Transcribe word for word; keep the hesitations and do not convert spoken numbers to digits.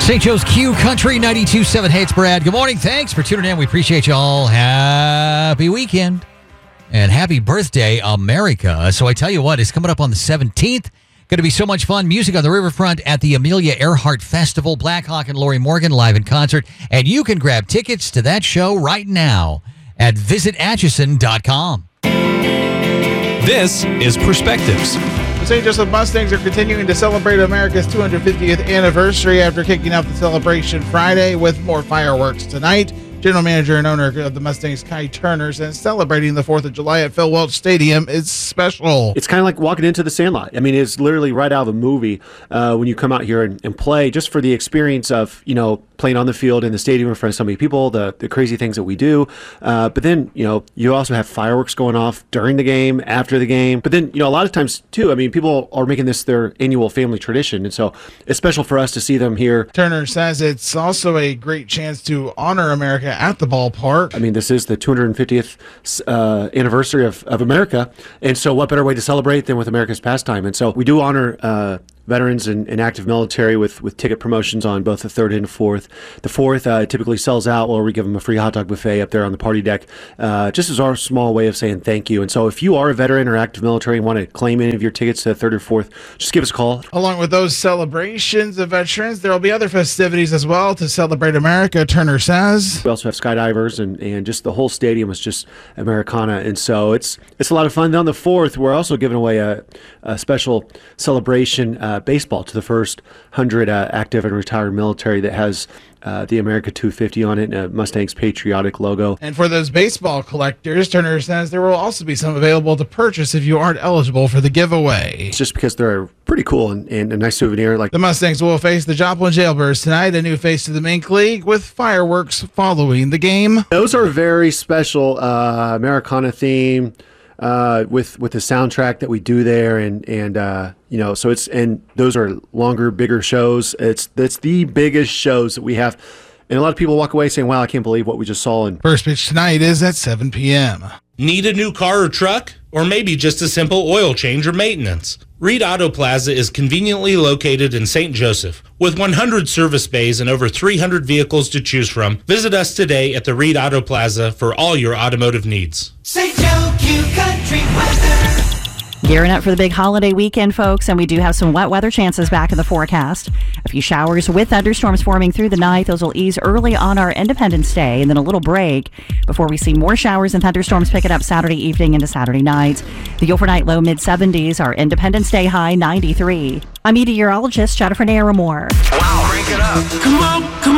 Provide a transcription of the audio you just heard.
Saint Joe's Q Country ninety-two point seven. Hey, it's Brad. Good morning. Thanks for tuning in. We appreciate you all. Happy weekend and happy birthday, America. So I tell you what, it's coming up on the seventeenth. Going to be so much fun. Music on the riverfront at the Amelia Earhart Festival. Blackhawk and Lori Morgan live in concert. And you can grab tickets to that show right now at visit atchison dot com. This is Perspectives. The Saint Joseph Mustangs are continuing to celebrate America's two hundred fiftieth anniversary after kicking off the celebration Friday with more fireworks tonight. General manager and owner of the Mustangs, Kai Turner, says celebrating the fourth of July at Phil Welch Stadium is special. It's kind of like walking into the Sandlot. I mean, it's literally right out of a movie uh, when you come out here and, and play, just for the experience of, you know, playing on the field in the stadium in front of so many people, the, the crazy things that we do. Uh, but then, you know, you also have fireworks going off during the game, after the game. But then, you know, a lot of times, too, I mean, people are making this their annual family tradition. And so it's special for us to see them here. Turner says it's also a great chance to honor America at the ballpark. I mean, this is the two hundred fiftieth uh, anniversary of, of America. And so what better way to celebrate than with America's pastime? And so we do honor uh, veterans and, and active military with, with ticket promotions on both the third and fourth. The fourth uh, typically sells out, or we give them a free hot dog buffet up there on the party deck, uh, just as our small way of saying thank you. And so if you are a veteran or active military and want to claim any of your tickets to the third or fourth, just give us a call. Along with those celebrations of veterans, there will be other festivities as well to celebrate America, Turner says. We also have skydivers, and, and just the whole stadium is just Americana. And so it's it's a lot of fun. Then on the fourth, we're also giving away a, a special celebration uh, baseball to the first one hundred uh, active and retired military that has uh, the America two fifty on it and a Mustangs patriotic logo. And for those baseball collectors, Turner says there will also be some available to purchase if you aren't eligible for the giveaway. It's just because they're pretty cool and, and a nice souvenir. Like the Mustangs will face the Joplin Jailbirds tonight, a new face to the Mink League, with fireworks following the game. Those are very special uh, Americana theme. Uh, with with the soundtrack that we do there, and and uh, you know, so it's and those are longer, bigger shows. It's that's the biggest shows that we have, and a lot of people walk away saying, "Wow, I can't believe what we just saw." And first pitch tonight is at seven p.m. Need a new car or truck, or maybe just a simple oil change or maintenance? Reed Auto Plaza is conveniently located in Saint Joseph. With one hundred service bays and over three hundred vehicles to choose from, visit us today at the Reed Auto Plaza for all your automotive needs. Saint Joe Q Country weather. Gearing up for the big holiday weekend, folks, and we do have some wet weather chances back in the forecast. A few showers with thunderstorms forming through the night. Those will ease early on our Independence Day, and then a little break before we see more showers and thunderstorms picking up Saturday evening into Saturday night. The overnight low mid seventies, our Independence Day high ninety-three. I'm meteorologist Jennifer Naramore. Wow, crank it up. Come on, come on.